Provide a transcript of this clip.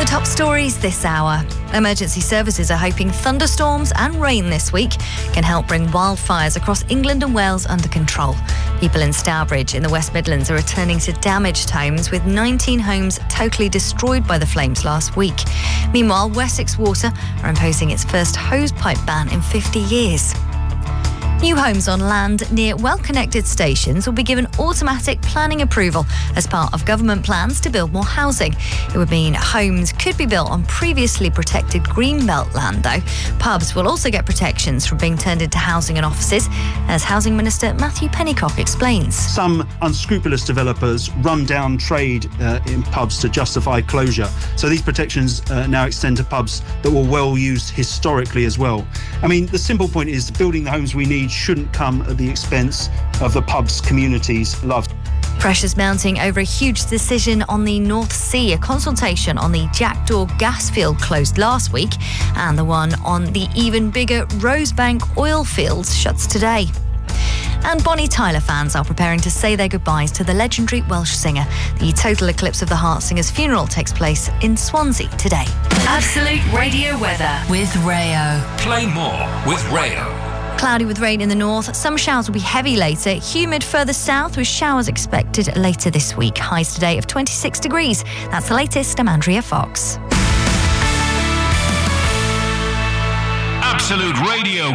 Top stories this hour. Emergency services are hoping thunderstorms and rain this week can help bring wildfires across England and Wales under control. People in Stourbridge in the West Midlands are returning to damaged homes, with 19 homes totally destroyed by the flames last week. Meanwhile, Wessex Water are imposing its first hosepipe ban in 50 years. New homes on land near well-connected stations will be given automatic planning approval as part of government plans to build more housing. It would mean homes could be built on previously protected greenbelt land, though. Pubs will also get protections from being turned into housing and offices, as Housing Minister Matthew Pennycock explains. Some unscrupulous developers run down trade in pubs to justify closure. So these protections now extend to pubs that were well used historically as well. I mean, the simple point is building the homes we need shouldn't come at the expense of the pubs communities love. Pressures mounting over a huge decision on the North Sea. A consultation on the Jackdaw gas field closed last week, and the one on the even bigger Rosebank oil fields shuts today. And Bonnie Tyler fans are preparing to say their goodbyes to the legendary Welsh singer. The total eclipse of the Heart singer's funeral takes place in Swansea today. Absolute Radio weather with Rayo. Play more with Rayo. Cloudy with rain in the north. Some showers will be heavy later. Humid further south, with showers expected later this week. Highs today of 26 degrees. That's the latest. I'm Andrea Fox. Absolute Radio